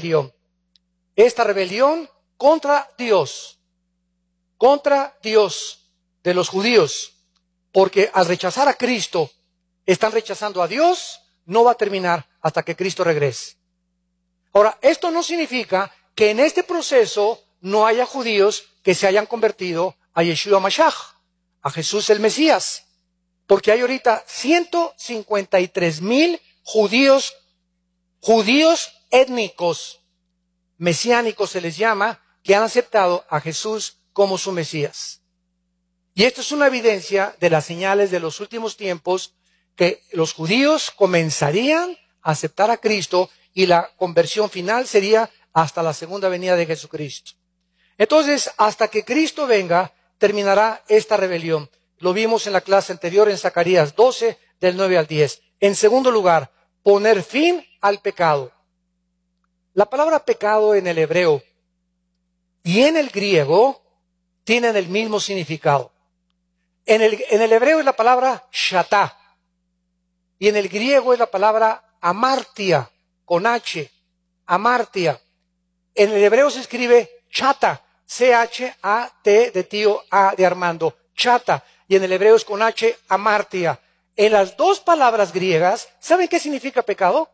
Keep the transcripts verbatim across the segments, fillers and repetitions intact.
rebelión. Esta rebelión contra Dios, contra Dios de los judíos, porque al rechazar a Cristo, están rechazando a Dios, no va a terminar hasta que Cristo regrese. Ahora, esto no significa que en este proceso no haya judíos que se hayan convertido a Yeshua Mashiach, a Jesús el Mesías, porque hay ahorita ciento cincuenta y tres mil judíos, judíos étnicos, mesiánicos se les llama, que han aceptado a Jesús como su Mesías. Y esto es una evidencia de las señales de los últimos tiempos, que los judíos comenzarían a aceptar a Cristo y la conversión final sería hasta la segunda venida de Jesucristo. Entonces, hasta que Cristo venga, terminará esta rebelión. Lo vimos en la clase anterior en Zacarías doce, del nueve al diez. En segundo lugar, poner fin al pecado. La palabra pecado en el hebreo y en el griego tienen el mismo significado. En el, en el hebreo es la palabra shatá y en el griego es la palabra amartia, con H, amartia. En el hebreo se escribe chata, C H A T de tío, A de Armando, chata, y en el hebreo es con H, amartia. En las dos palabras griegas, ¿saben qué significa pecado?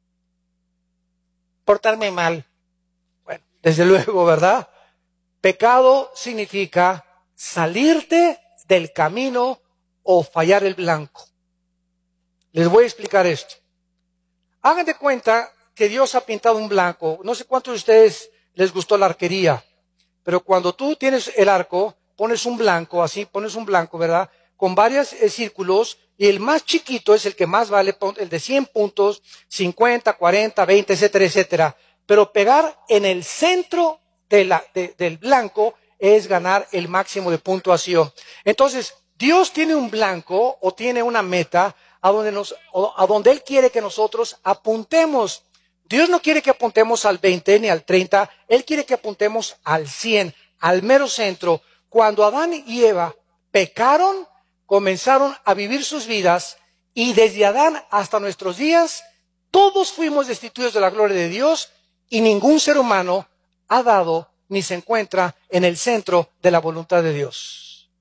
Portarme mal. Bueno, desde luego, ¿verdad? Pecado significa salirte del camino o fallar el blanco. Les voy a explicar esto. Hagan de cuenta que Dios ha pintado un blanco. No sé cuántos de ustedes les gustó la arquería, pero cuando tú tienes el arco, pones un blanco, así, pones un blanco, ¿verdad? Con varios eh, círculos, y el más chiquito es el que más vale, el de cien puntos, cincuenta, cuarenta, veinte, etcétera, etcétera. Pero pegar en el centro de la, de, del blanco es ganar el máximo de puntuación. Entonces, Dios tiene un blanco o tiene una meta a donde, nos, a donde Él quiere que nosotros apuntemos. Dios no quiere que apuntemos al veinte ni al treinta, Él quiere que apuntemos al cien, al mero centro. Cuando Adán y Eva pecaron, comenzaron a vivir sus vidas y desde Adán hasta nuestros días, todos fuimos destituidos de la gloria de Dios y ningún ser humano ha dado ni se encuentra en el centro de la voluntad de Dios.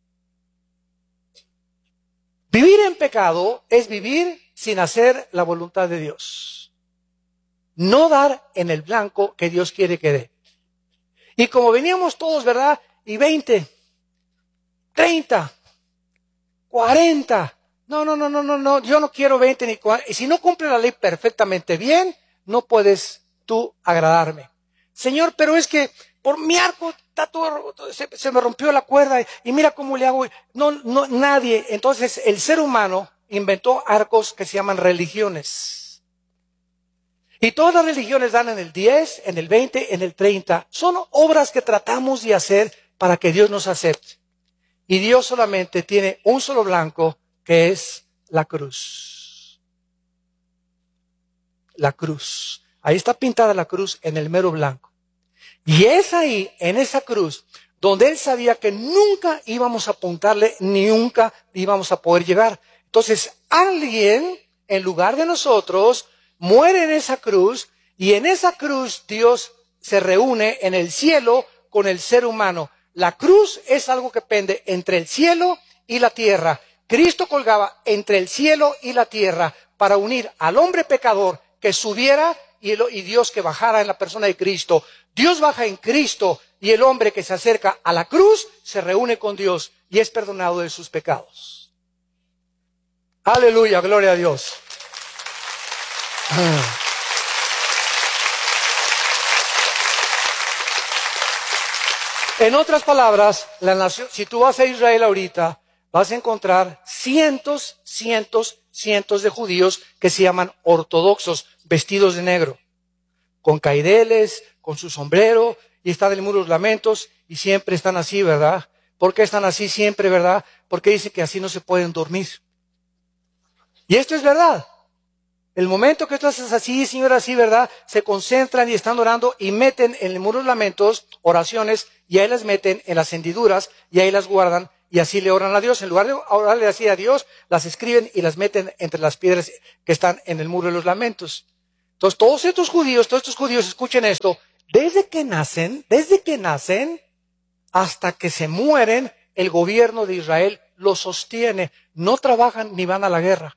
Vivir en pecado es vivir sin hacer la voluntad de Dios. No dar en el blanco que Dios quiere que dé. Y como veníamos todos, ¿verdad? Y veinte, treinta, cuarenta. No, no, no, no, no, no. Yo no quiero veinte ni cuarenta. Y si no cumple la ley perfectamente bien, no puedes tú agradarme. Señor, pero es que por mi arco está todo, se, se me rompió la cuerda y, y mira cómo le hago. No, no, nadie. Entonces el ser humano inventó arcos que se llaman religiones. Y todas las religiones dan en el diez, en el veinte, en el treinta. Son obras que tratamos de hacer para que Dios nos acepte. Y Dios solamente tiene un solo blanco, que es la cruz. La cruz. Ahí está pintada la cruz en el mero blanco. Y es ahí, en esa cruz, donde Él sabía que nunca íbamos a apuntarle, ni nunca íbamos a poder llegar. Entonces, alguien, en lugar de nosotros, muere en esa cruz, y en esa cruz Dios se reúne en el cielo con el ser humano. La cruz es algo que pende entre el cielo y la tierra. Cristo colgaba entre el cielo y la tierra para unir al hombre pecador que subiera y, el, y Dios que bajara en la persona de Cristo. Dios baja en Cristo y el hombre que se acerca a la cruz se reúne con Dios y es perdonado de sus pecados. Aleluya, gloria a Dios. En otras palabras, la nación, si tú vas a Israel ahorita, vas a encontrar cientos, cientos, cientos de judíos que se llaman ortodoxos, vestidos de negro, con caireles, con su sombrero, y están en el muro de los lamentos, y siempre están así, ¿verdad? ¿Por qué están así siempre, verdad? Porque dice que así no se pueden dormir. Y esto es verdad. El momento que tú haces así, Señor, así, ¿verdad? Se concentran y están orando y meten en el muro de los lamentos oraciones y ahí las meten en las hendiduras y ahí las guardan y así le oran a Dios. En lugar de orarle así a Dios, las escriben y las meten entre las piedras que están en el muro de los lamentos. Entonces, todos estos judíos, todos estos judíos, escuchen esto, desde que nacen, desde que nacen, hasta que se mueren, el gobierno de Israel los sostiene. No trabajan ni van a la guerra.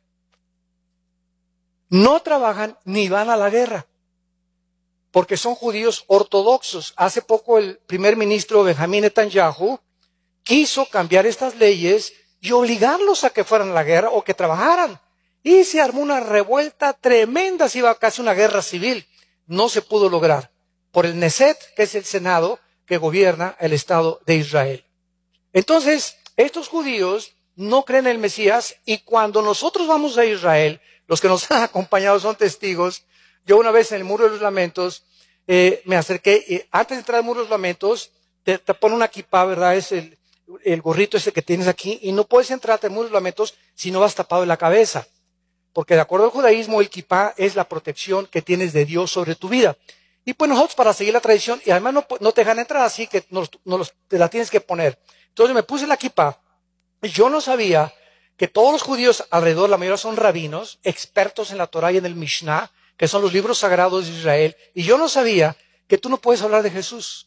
No trabajan ni van a la guerra. Porque son judíos ortodoxos. Hace poco el primer ministro Benjamín Netanyahu quiso cambiar estas leyes y obligarlos a que fueran a la guerra o que trabajaran. Y se armó una revuelta tremenda, se iba casi una guerra civil. No se pudo lograr por el Neset, que es el Senado que gobierna el Estado de Israel. Entonces, estos judíos no creen en el Mesías, y cuando nosotros vamos a Israel, los que nos han acompañado son testigos. Yo una vez en el Muro de los Lamentos eh, me acerqué, y antes de entrar al Muro de los Lamentos, te, te pone una kippah, ¿verdad? Es el, el gorrito ese que tienes aquí, y no puedes entrar al Muro de los Lamentos si no vas tapado en la cabeza. Porque de acuerdo al judaísmo, el kippah es la protección que tienes de Dios sobre tu vida. Y pues nosotros, para seguir la tradición, y además no, no te dejan entrar, así que no, no, te la tienes que poner. Entonces me puse la kippah, y yo no sabía que todos los judíos alrededor, la mayoría son rabinos, expertos en la Torah y en el Mishnah, que son los libros sagrados de Israel, y yo no sabía que tú no puedes hablar de Jesús.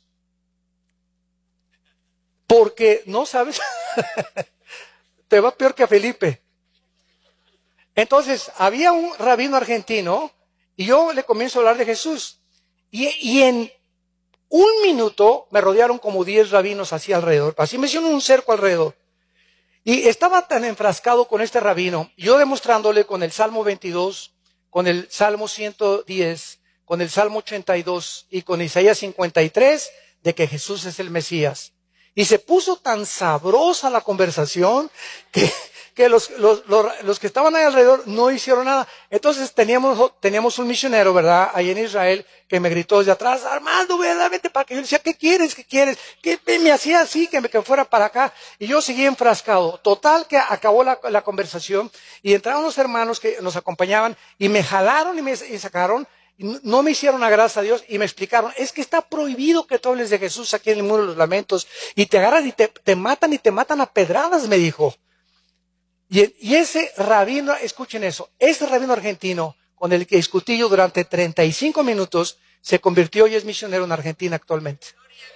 Porque no sabes, te va peor que a Felipe. Entonces, había un rabino argentino, y yo le comienzo a hablar de Jesús. Y, y en un minuto me rodearon como diez rabinos así alrededor. Así me hicieron un cerco alrededor. Y estaba tan enfrascado con este rabino, yo demostrándole con el Salmo veintidós, con el Salmo ciento diez, con el Salmo ochenta y dos y con Isaías cincuenta y tres, de que Jesús es el Mesías. Y se puso tan sabrosa la conversación que, que los, los, los, los que estaban ahí alrededor no hicieron nada. Entonces teníamos, teníamos un misionero, ¿verdad?, ahí en Israel, que me gritó desde atrás: Armando, verdaderamente, para que yo le decía: ¿qué quieres? ¿Qué quieres? Que me hacía así, que me que fuera para acá. Y yo seguí enfrascado. Total que acabó la, la conversación, y entraron los hermanos que nos acompañaban y me jalaron y me y sacaron. No me hicieron a gracia a Dios y me explicaron: es que está prohibido que tú hables de Jesús aquí en el Muro de los Lamentos, y te agarran y te, te matan y te matan a pedradas, me dijo. Y, y ese rabino, escuchen eso, ese rabino argentino con el que discutí yo durante treinta y cinco minutos, se convirtió y es misionero en Argentina actualmente.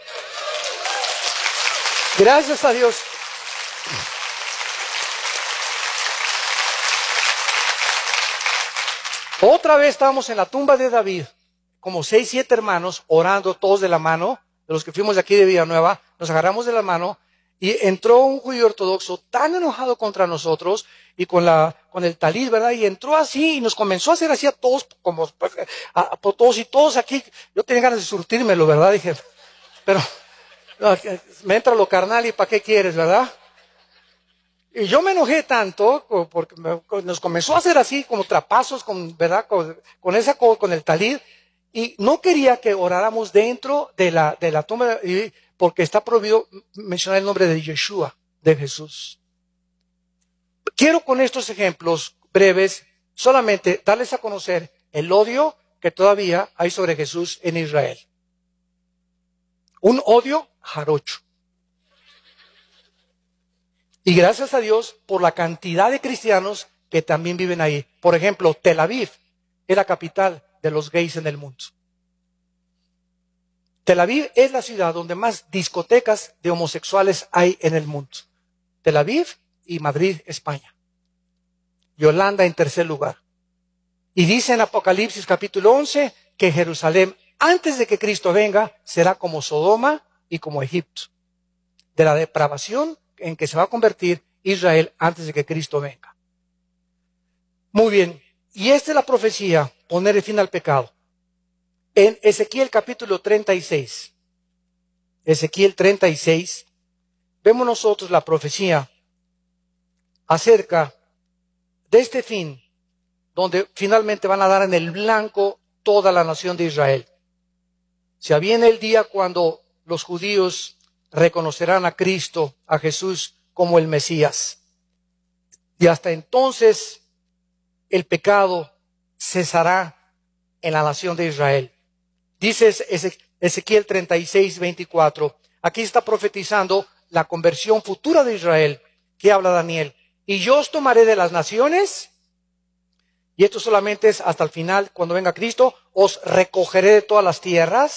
Gracias a Dios. Otra vez estábamos en la tumba de David, como seis, siete hermanos, orando todos de la mano, de los que fuimos de aquí de Villanueva, nos agarramos de la mano, y entró un judío ortodoxo tan enojado contra nosotros, y con la, con el talid, ¿verdad? Y entró así, y nos comenzó a hacer así a todos, como, a, a, a todos, y todos aquí. Yo tenía ganas de surtírmelo, ¿verdad? Dije, pero, me entra lo carnal, y ¿para qué quieres, verdad? Y yo me enojé tanto porque nos comenzó a hacer así como trapazos, con, ¿verdad? Con, con esa con el talid, y no quería que oráramos dentro de la, de la tumba, porque está prohibido mencionar el nombre de Yeshua, de Jesús. Quiero con estos ejemplos breves solamente darles a conocer el odio que todavía hay sobre Jesús en Israel. Un odio jarocho. Y gracias a Dios por la cantidad de cristianos que también viven ahí. Por ejemplo, Tel Aviv es la capital de los gays en el mundo. Tel Aviv es la ciudad donde más discotecas de homosexuales hay en el mundo. Tel Aviv y Madrid, España. Y Holanda en tercer lugar. Y dice en Apocalipsis capítulo once que Jerusalén, antes de que Cristo venga, será como Sodoma y como Egipto. De la depravación en que se va a convertir Israel antes de que Cristo venga. Muy bien, y esta es la profecía, poner el fin al pecado. En Ezequiel capítulo treinta y seis, Ezequiel treinta y seis, vemos nosotros la profecía acerca de este fin, donde finalmente van a dar en el blanco toda la nación de Israel. Se viene el día cuando los judíos reconocerán a Cristo, a Jesús, como el Mesías. Y hasta entonces el pecado cesará en la nación de Israel. Dice Ezequiel treinta y seis, veinticuatro. Aquí está profetizando la conversión futura de Israel, que habla Daniel. Y yo os tomaré de las naciones Y esto solamente es hasta el final, cuando venga Cristo, os recogeré de todas las tierras